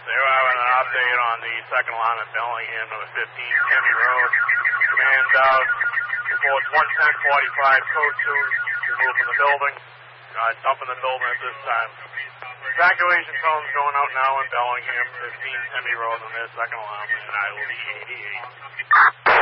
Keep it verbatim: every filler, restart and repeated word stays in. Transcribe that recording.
They're having an update on the second line of Bellingham, number fifteen, Kenny Road. Command out. Reports one ten forty-five, code two, removed from the building. Uh, dumping the building at this time. Evacuation tones going out now in Bellingham, fifteen, Kenny Road on their second line, and I will be eighty-eight.